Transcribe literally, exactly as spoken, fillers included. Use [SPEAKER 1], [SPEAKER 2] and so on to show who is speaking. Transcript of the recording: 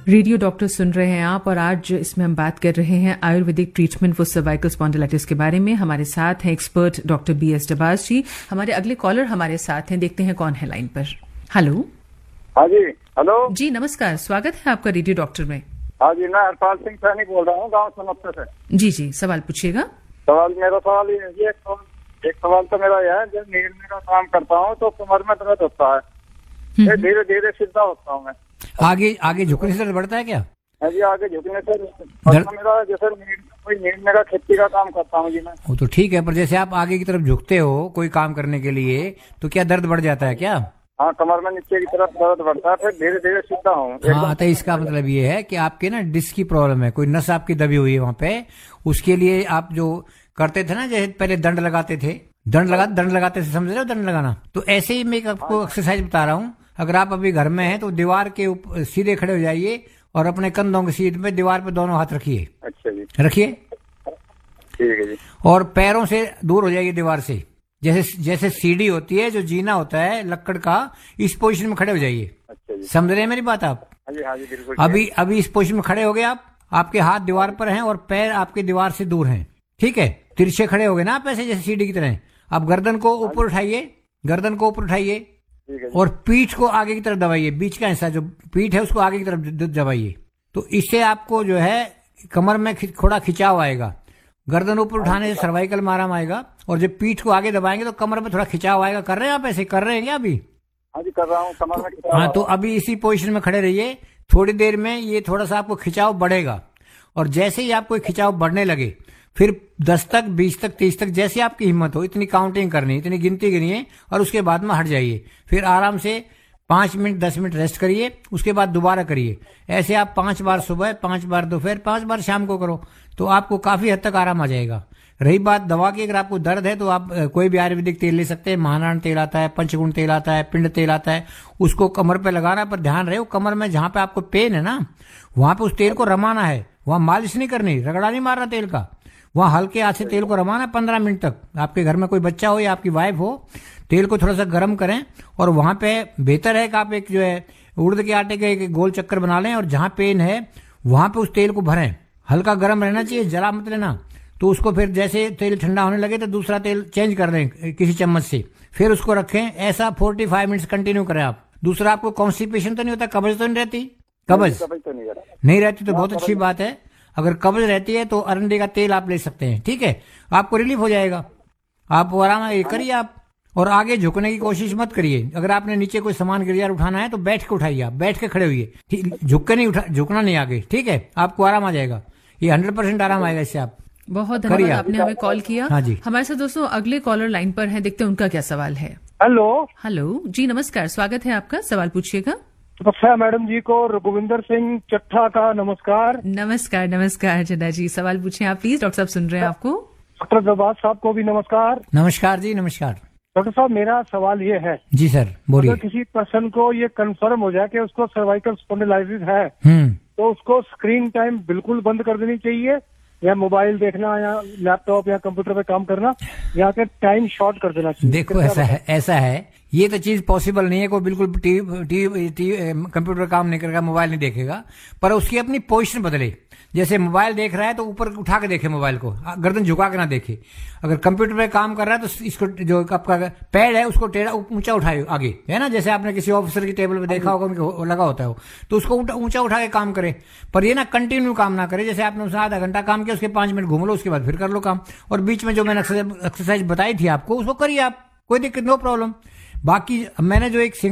[SPEAKER 1] Radio doctor सुन रहे हैं आप और आज इसमें हम बात कर रहे हैं Ayurvedic treatment for cervical spondylitis के बारे में। हमारे साथ हैं expert doctor B S Dabas जी। हमारे अगले कॉलर हमारे साथ हैं, देखते हैं कौन है लाइन पर। हेलो।
[SPEAKER 2] हाँ जी। हेलो
[SPEAKER 1] जी नमस्कार, स्वागत है आपका रेडियो डॉक्टर में।
[SPEAKER 2] हाँ जी, मैं हरपाल सिंह सैनी बोल रहा हूँ गाँव सोनप्पा से।
[SPEAKER 1] जी जी, सवाल पूछिएगा।
[SPEAKER 2] सवाल मेरा सवाल ये है, एक सवाल तो मेरा यह है, जब नींद का काम करता हूँ तो कमर में दर्द होता है, धीरे धीरे सीधा होता हूँ मैं।
[SPEAKER 3] आगे आगे झुकने से दर्द बढ़ता है क्या?
[SPEAKER 2] हाँ जी, आगे झुकने से मेरा जैसे कोई नींदने का खेती का काम करता हूँ जी मैं।
[SPEAKER 3] वो तो ठीक है, पर जैसे आप आगे की तरफ झुकते हो कोई काम करने के लिए तो क्या दर्द बढ़ जाता है क्या?
[SPEAKER 2] हाँ, कमर में नीचे की तरफ दर्द बढ़ता है, फिर धीरे धीरे सीधा हूँ।
[SPEAKER 3] हाँ, तो इसका मतलब ये है कि आपके ना डिस्क की प्रॉब्लम है, कोई नस आपकी दबी हुई है वहाँ पे। उसके लिए आप जो करते थे ना, जैसे पहले दंड लगाते थे, दंड लगा दंड लगाते थे, समझ रहे हो दंड लगाना? तो ऐसे ही मैं आपको एक्सरसाइज बता रहा हूँ। अगर आप अभी घर में हैं तो दीवार के ऊपर सीधे खड़े हो जाइए और अपने कंधों की सीध पे दीवार पे दोनों हाथ रखिए।
[SPEAKER 2] अच्छा जी,
[SPEAKER 3] रखिए।
[SPEAKER 2] ठीक है जी।
[SPEAKER 3] और पैरों से दूर हो जाइए दीवार से, जैसे जैसे सीढ़ी होती है, जो जीना होता है लक्कड़ का, इस पोजीशन में खड़े हो जाइए।
[SPEAKER 2] अच्छा जी,
[SPEAKER 3] समझ रहे हैं मेरी बात आप?
[SPEAKER 2] हाँ जी, हाँ जी, बिल्कुल।
[SPEAKER 3] अभी अभी इस पोजीशन में खड़े हो गए आप, आपके हाथ दीवार पर हैं और पैर आपके दीवार से दूर हैं, ठीक है? तिरछे खड़े हो गए ना आप, ऐसे जैसे सीढ़ी की तरह। आप गर्दन को ऊपर उठाइए, गर्दन को ऊपर उठाइए और पीठ को आगे की तरफ दबाइए, बीच का हिस्सा जो पीठ है उसको आगे की तरफ दबाइए। तो इससे आपको जो है कमर में थोड़ा खिंचाव आएगा। गर्दन ऊपर उठाने से सर्वाइकल में आराम आएगा, और जब पीठ को आगे दबाएंगे तो कमर में थोड़ा खिंचाव आएगा। कर रहे हैं आप ऐसे? कर रहे हैं क्या अभी?
[SPEAKER 2] हाँ जी, कर रहा हूँ, कमर में खिंचाव।
[SPEAKER 3] हाँ, तो अभी इसी पोजीशन में खड़े रहिए। थोड़ी देर में ये थोड़ा सा आपको खिंचाव बढ़ेगा, और जैसे ही आपको खिंचाव बढ़ने लगे फिर दस तक, बीस तक, तीस तक, जैसे आपकी हिम्मत हो इतनी काउंटिंग करनी, इतनी गिनती गिनिए और उसके बाद में हट जाइए। फिर आराम से पांच मिनट दस मिनट रेस्ट करिए, उसके बाद दोबारा करिए। ऐसे आप पांच बार सुबह, पांच बार दोपहर, पांच बार शाम को करो तो आपको काफी हद तक आराम आ जाएगा। रही बात दवा की, अगर आपको दर्द है तो आप कोई भी आयुर्वेदिक तेल ले सकते हैं। महानारायण तेल आता है, पंचगुण तेल आता है, पिंड तेल आता है, उसको कमर पे लगाना। पर ध्यान रहे, कमर में जहां पे आपको पेन है ना, वहां पे उस तेल को रमाना है, वहां मालिश नहीं करनी, रगड़ा नहीं मारना तेल का। वहां हल्के हाथ से तेल को रमाना पंद्रह मिनट तक। आपके घर में कोई बच्चा हो या आपकी वाइफ हो, तेल को थोड़ा सा गर्म करें, और वहां पे बेहतर है कि आप एक जो है उड़द के आटे के एक गोल चक्कर बना लें और जहां पेन है वहां पे उस तेल को भरें। हल्का गर्म रहना चाहिए, जला मत लेना। तो उसको फिर जैसे तेल ठंडा होने लगे तो दूसरा तेल चेंज कर दें किसी चम्मच से, फिर उसको रखें। ऐसा फोर्टी फाइव मिनट्स कंटिन्यू करें आप। दूसरा, आपको कॉन्स्टिपेशन तो नहीं होता? कब्ज तो नहीं रहती? कब्ज नहीं रहती तो बहुत अच्छी बात है। अगर कब्ज रहती है तो अरंडी का तेल आप ले सकते हैं, ठीक है? आपको रिलीफ हो जाएगा। आप आराम करिए आप, और आगे झुकने की कोशिश मत करिए। अगर आपने नीचे कोई सामान गिरिया उठाना है तो बैठ के उठाइए, आप बैठ के खड़े हुई, झुक के नहीं उठा, झुकना नहीं आगे, ठीक है? आपको आराम आ जाएगा, ये हंड्रेड परसेंट आराम आएगा इससे। आप
[SPEAKER 1] बहुत धन्यवाद, आपने हमें कॉल किया।
[SPEAKER 3] हाँ जी।
[SPEAKER 1] हमारे साथ दोस्तों अगले कॉलर लाइन पर हैं, देखते हैं उनका क्या सवाल है।
[SPEAKER 2] हेलो।
[SPEAKER 1] हेलो जी, नमस्कार, स्वागत है आपका। सवाल पूछिएगा।
[SPEAKER 2] तपस्या मैडम जी को रघुविंदर सिंह चट्ठा का नमस्कार।
[SPEAKER 1] नमस्कार नमस्कार जदा जी, सवाल पूछें आप प्लीज। डॉक्टर साहब सुन रहे हैं आपको।
[SPEAKER 2] डॉक्टर दबास साहब को भी नमस्कार।
[SPEAKER 3] नमस्कार जी, नमस्कार।
[SPEAKER 2] डॉक्टर साहब, मेरा सवाल ये है।
[SPEAKER 3] जी सर, बोलिए।
[SPEAKER 2] अगर किसी पर्सन को ये कंफर्म हो जाए कि उसको सर्वाइकल स्पॉन्डिलाइटिस है,
[SPEAKER 3] हम्म
[SPEAKER 2] तो उसको स्क्रीन टाइम बिल्कुल बंद कर देनी चाहिए, या मोबाइल देखना या लैपटॉप या कंप्यूटर पे काम करना, या फिर टाइम शॉर्ट कर देना चाहिए?
[SPEAKER 3] देखो, ऐसा है ऐसा है ये तो चीज पॉसिबल नहीं है। कोई बिल्कुल टीवी टीवी कंप्यूटर काम नहीं करेगा, मोबाइल नहीं देखेगा, पर उसकी अपनी पोजीशन बदले। जैसे मोबाइल देख रहा है तो ऊपर उठा के देखे मोबाइल को, गर्दन झुका के ना देखे। अगर कंप्यूटर पे काम कर रहा है तो इसको जो आपका पैड है उसको टेढ़ा ऊंचा उठाए आगे, है ना? जैसे आपने किसी ऑफिसर की टेबल पे देखा होगा, उनको लगा होता है वो, तो उसको ऊंचा उठा के काम करे। पर ये ना कंटिन्यू काम ना करे। जैसे आपने उसने आधा घंटा काम किया, उसके पांच मिनट घूम लो, उसके बाद फिर कर लो काम। और बीच में जो मैंने एक्सरसाइज बताई थी आपको, उसको करिए आप, कोई दिक्कत, नो प्रॉब्लम। बाकी मैंने जो एक